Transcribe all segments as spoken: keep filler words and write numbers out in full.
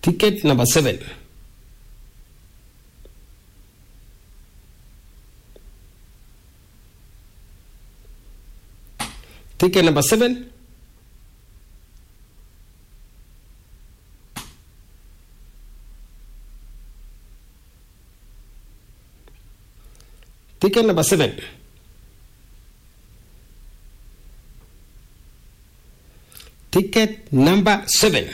Ticket number seven. Ticket number seven. Ticket number seven. Ticket number seven.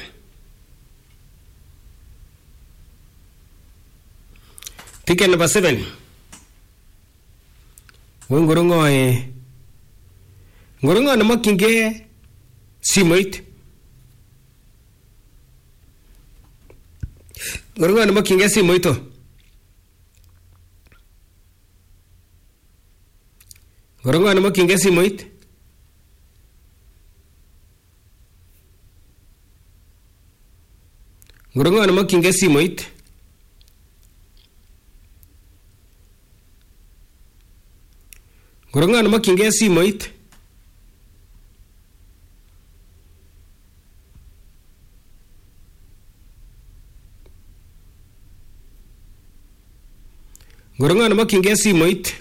Ticket number seven. Wengorongo eh. Ngorongo na makinge simoit. Ngorongo na makinge simoito. Ngorongo na makinge simoit. Ngorongo na makinge simoit. Ngorongo na makinge simoit. Ngorongo na makinge simoit.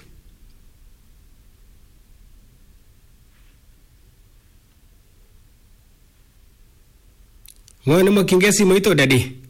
Ngorongo na makinge simoit o daddy.